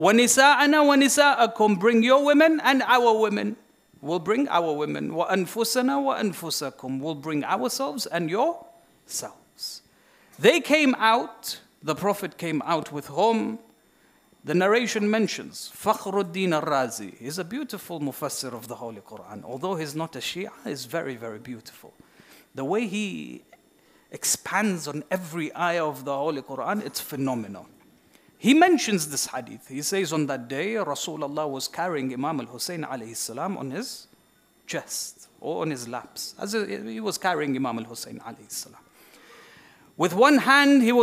وَنِسَاءَنَا وَنِسَاءَكُمْ, bring your women and our women. We'll bring our women. وَأَنفُسَنَا وَأَنفُسَكُمْ, we'll bring ourselves and yourselves. They came out, the Prophet came out with whom? The narration mentions Fakhruddin al-Razi. He's a beautiful mufassir of the Holy Quran. Although he's not a Shia, he's very, very beautiful. The way he expands on every ayah of the Holy Quran, it's phenomenal. He mentions this hadith. He says on that day, Rasulullah was carrying Imam al-Hussein alayhi salam on his chest or on his laps. As he was carrying Imam al-Hussein alayhi salam. With one hand, he was